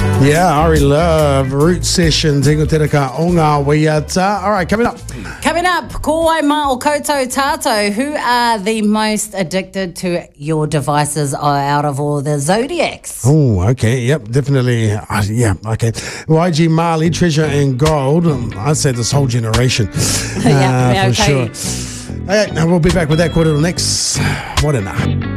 Yeah, Ari Love, Root Sessions, Ingo Te Reka o ngā waiata. All right, coming up. Coming up, ko wai mā o koutou tātou. Who are the most addicted to your devices out of all the zodiacs? Oh, okay. Yep, definitely. Yeah, okay. YG Marley, Treasure and Gold. I'd say this whole generation. Yeah, for okay. sure. Okay, now we'll be back with that quarter next. What enough.